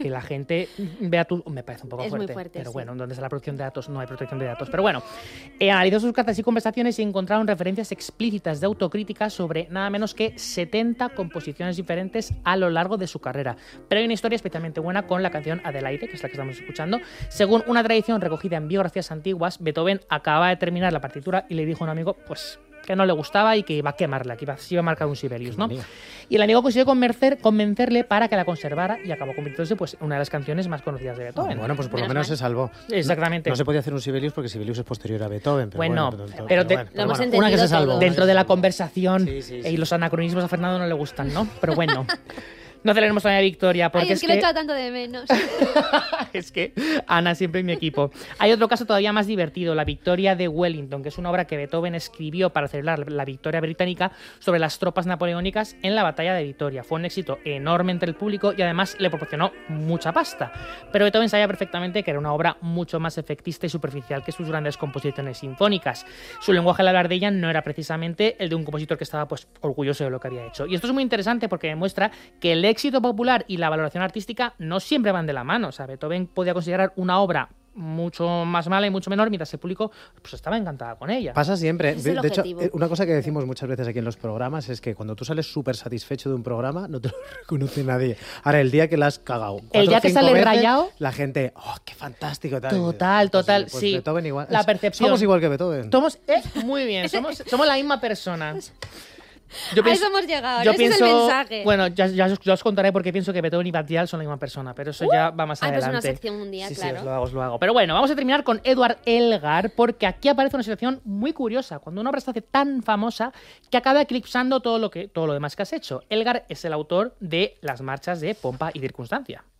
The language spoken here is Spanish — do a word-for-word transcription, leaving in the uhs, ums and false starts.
que la gente vea tu... Me parece un poco es fuerte, muy fuerte, pero sí. bueno, donde está la protección de datos no hay protección de datos. Pero bueno, eh, analizó sus cartas y conversaciones y encontraron referencias explícitas de autocrítica sobre nada menos que setenta composiciones diferentes a lo largo de su carrera. Pero hay una historia especialmente buena con la canción Adelaide, que es la que estamos escuchando. Según una tradición recogida en biografías antiguas, Beethoven acababa de terminar la partitura y le dijo a un amigo, pues, que no le gustaba y que iba a quemarla, que iba, se iba a marcar un Sibelius, ¿no? Y el amigo consiguió convencer, convencerle para que la conservara y acabó convirtiéndose pues, en una de las canciones más conocidas de Beethoven. Bueno, pues por Menos lo menos mal. se salvó. Exactamente. No, no se podía hacer un Sibelius porque Sibelius es posterior a Beethoven. Pero Bueno, bueno, pero, pero te- bueno, Lo hemos bueno, una que entendido se salvó. todo. Dentro de la conversación Sí, sí, sí. y los anacronismos a Fernando no le gustan, ¿no? Pero bueno. No celebremos la victoria porque Ay, es, es que, lo he echado tanto de menos. es que Ana siempre en mi equipo. Hay otro caso todavía más divertido, la victoria de Wellington, que es una obra que Beethoven escribió para celebrar la victoria británica sobre las tropas napoleónicas en la batalla de Vitoria. Fue un éxito enorme entre el público y además le proporcionó mucha pasta. Pero Beethoven sabía perfectamente que era una obra mucho más efectista y superficial que sus grandes composiciones sinfónicas. Su lenguaje al hablar de ella no era precisamente el de un compositor que estaba pues orgulloso de lo que había hecho. Y esto es muy interesante porque demuestra que el éxito popular y la valoración artística no siempre van de la mano. O sea, Beethoven podía considerar una obra mucho más mala y mucho menor, mientras el público pues estaba encantada con ella. Pasa siempre. Es De, el de hecho, objetivo. eh, una cosa que decimos muchas veces aquí en los programas es que cuando tú sales súper satisfecho de un programa, no te lo reconoce nadie. Ahora, el día que la has cagado, El cuatro día o que cinco sale veces, rayado, la gente, ¡oh, qué fantástico! Tal. Total, Pues, total, pues sí. Beethoven igual. La Es- percepción. Somos igual que Beethoven. Somos, eh, muy bien, somos, somos la misma persona. Yo A eso hemos llegado, yo ese pienso, es el mensaje. Bueno, ya, ya, os, ya os contaré porque pienso que Beethoven y Badial son la misma persona, pero eso ya va más Ay, pues adelante. una sección un día, sí, Sí, claro. os lo hago, os lo hago. Pero bueno, vamos a terminar con Edward Elgar, porque aquí aparece una situación muy curiosa, cuando una obra se hace tan famosa que acaba eclipsando todo lo, que, todo lo demás que has hecho. Elgar es el autor de las marchas de Pompa y Circunstancia.